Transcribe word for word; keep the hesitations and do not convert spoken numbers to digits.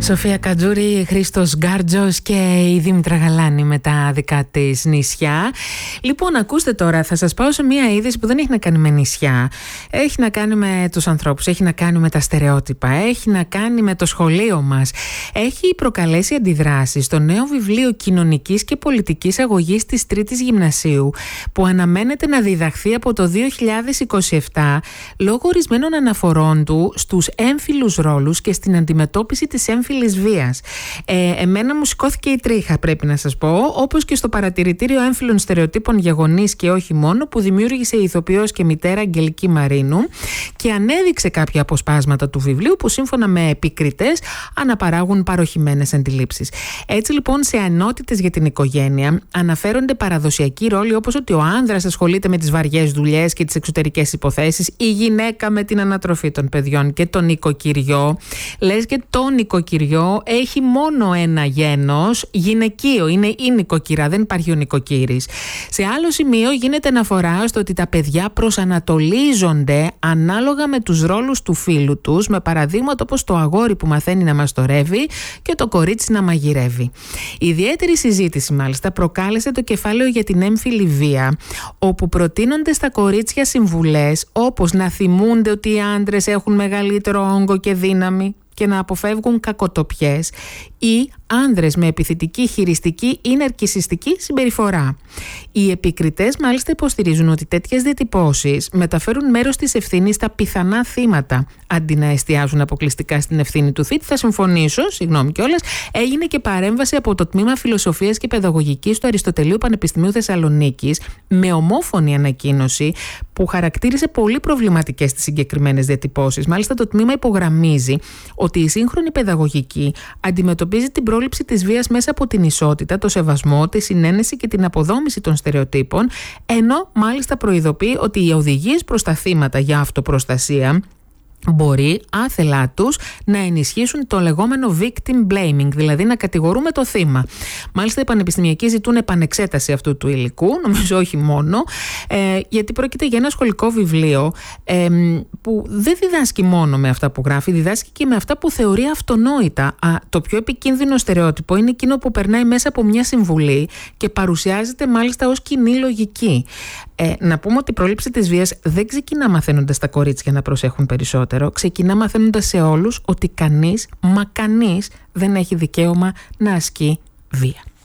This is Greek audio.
Σοφία Κατζούρη, Χρήστος Γκάρτζος και η Δήμητρα Γαλάνη με τα δικά της νησιά. Λοιπόν, ακούστε τώρα, θα σας πάω σε μια είδηση που δεν έχει να κάνει με νησιά. Έχει να κάνει με τους ανθρώπους, έχει να κάνει με τα στερεότυπα, έχει να κάνει με το σχολείο μας. Έχει προκαλέσει αντιδράσεις στο νέο βιβλίο κοινωνικής και πολιτικής αγωγής της Τρίτης Γυμνασίου, που αναμένεται να διδαχθεί από το δύο χιλιάδες είκοσι επτά λόγω ορισμένων αναφορών του στους έμφυλους ρόλους και στην αντιμετώπιση της έμφυλης βίας. Ε, εμένα μου σηκώθηκε η τρίχα, πρέπει να σας πω, όπως και στο παρατηρητήριο έμφυλων στερεοτύπων για γονείς και όχι μόνο, που δημιούργησε η ηθοποιός και μητέρα Αγγελική Μαρίνου και ανέδειξε κάποια αποσπάσματα του βιβλίου που σύμφωνα με επικριτές αναπαράγουν παροχημένες αντιλήψεις. Έτσι λοιπόν, σε ενότητες για την οικογένεια αναφέρονται παραδοσιακοί ρόλοι, όπως ότι ο άνδρας ασχολείται με τις βαριές δουλειές και τις εξωτερικές υποθέσεις, η γυναίκα με την ανατροφή των παιδιών και το νοικοκυριό. Λες και το νοικοκυριό έχει μόνο ένα γένος, γυναικείο, είναι η νοικοκυρά, δεν υπάρχει ο νοικοκύρης. Σε άλλο σημείο γίνεται αναφορά στο ότι τα παιδιά προσανατολίζονται ανάλογα με τους ρόλους του φίλου τους, με παραδείγματα όπως το αγόρι που μαθαίνει να μαστορεύει και το κορίτσι να μαγειρεύει. Η ιδιαίτερη συζήτηση μάλιστα προκάλεσε το κεφάλαιο για την έμφυλη βία, όπου προτείνονται στα κορίτσια συμβουλές όπως να θυμούνται ότι οι άντρες έχουν μεγαλύτερο όγκο και δύναμη και να αποφεύγουν κακοτοπιές, ή άνδρες με επιθετική, χειριστική ή ναρκισσιστική συμπεριφορά. Οι επικριτές μάλιστα υποστηρίζουν ότι τέτοιες διατυπώσεις μεταφέρουν μέρος της ευθύνης στα πιθανά θύματα, αντί να εστιάζουν αποκλειστικά στην ευθύνη του θήτη. Θα συμφωνήσω, συγγνώμη κιόλας, έγινε και παρέμβαση από το Τμήμα Φιλοσοφίας και Παιδαγωγικής του Αριστοτελείου Πανεπιστημίου Θεσσαλονίκης με ομόφωνη ανακοίνωση που χαρακτήρισε πολύ προβληματικές τις συγκεκριμένες διατυπώσεις. Μάλιστα, το τμήμα υπογραμμίζει ότι η σύγχρονη παιδαγωγική αντιμετωπίζει την πρόληψη της βίας μέσα από την ισότητα, το σεβασμό, τη συνένεση και την αποδόμηση των στερεοτύπων, ενώ μάλιστα προειδοποιεί ότι οι οδηγίες προς τα θύματα για αυτοπροστασία μπορεί άθελά τους να ενισχύσουν το λεγόμενο victim blaming, δηλαδή να κατηγορούμε το θύμα. Μάλιστα οι πανεπιστημιακοί ζητούν επανεξέταση αυτού του υλικού, νομίζω όχι μόνο, ε, γιατί πρόκειται για ένα σχολικό βιβλίο ε, που δεν διδάσκει μόνο με αυτά που γράφει, διδάσκει και με αυτά που θεωρεί αυτονόητα. Α, το πιο επικίνδυνο στερεότυπο είναι εκείνο που περνάει μέσα από μια συμβουλή και παρουσιάζεται μάλιστα ως κοινή λογική. Ε, να πούμε ότι η πρόληψη της βίας δεν ξεκινά μαθαίνοντας τα κορίτσια να προσέχουν περισσότερο. Ξεκινά μαθαίνοντας σε όλους ότι κανείς, μα κανείς δεν έχει δικαίωμα να ασκεί βία.